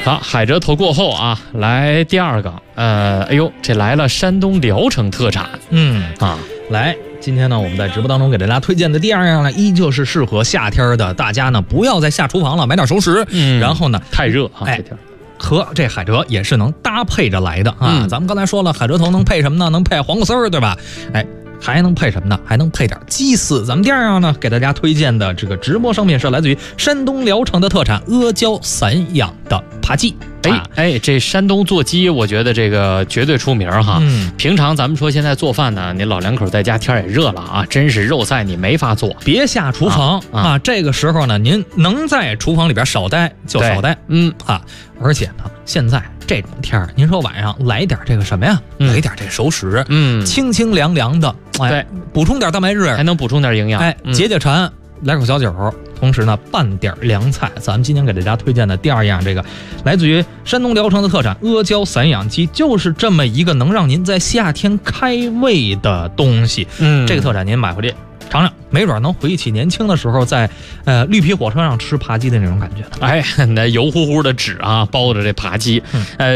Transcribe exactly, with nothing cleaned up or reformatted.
好，海蜇头过后啊，来第二个，呃，哎呦，这来了山东聊城特产， 嗯啊， 来，今天呢，我们在直播当中给大家推荐的第二样呢，依旧是适合夏天的，大家呢不要再下厨房了，买点熟食， 嗯， 然后呢， 太热啊， 哎这天。 和这海蜇也是能搭配着来的啊！ 嗯、 咱们刚才说了，海蜇头能配什么呢？能配黄瓜丝儿，对吧？哎，还能配什么呢？还能配点鸡丝。咱们第二样呢，给大家推荐的这个直播商品是来自于山东聊城的特产阿胶散养的扒鸡。 哎、啊、哎，这山东做鸡，我觉得这个绝对出名哈。 嗯， 平常咱们说现在做饭呢，你老两口在家天也热了啊，真是肉菜你没法做， 别下厨房 啊, 啊！这个时候呢，您能在厨房里边少待就少待， 嗯啊，而且呢，现在这种天儿，您说晚上来点这个什么呀？嗯、来点这熟食， 嗯， 清清凉凉的，哎， 对， 补充点蛋白质， 还能补充点营养， 哎， 嗯、 解解馋。来口小酒，同时呢拌点凉菜。咱们今天给大家推荐的第二样，这个来自于山东聊城的特产阿胶散养鸡，就是这么一个能让您在夏天开胃的东西。 嗯， 这个特产您买回去尝尝，没准能回忆起年轻的时候在呃绿皮火车上吃扒鸡的那种感觉。 哎，那油乎乎的纸啊包着这扒鸡，嗯、呃。